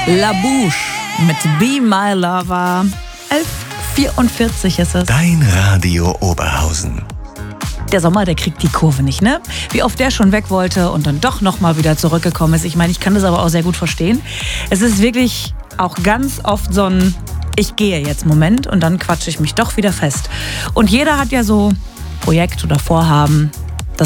La Bouche mit Be My Lover. 11:44 ist es. Dein Radio Oberhausen. Der Sommer, der kriegt die Kurve nicht, ne? Wie oft der schon weg wollte und dann doch nochmal wieder zurückgekommen ist. Ich meine, ich kann das aber auch sehr gut verstehen. Es ist wirklich auch ganz oft so ein Ich gehe jetzt Moment und dann quatsche ich mich doch wieder fest. Und jeder hat ja so Projekt oder Vorhaben,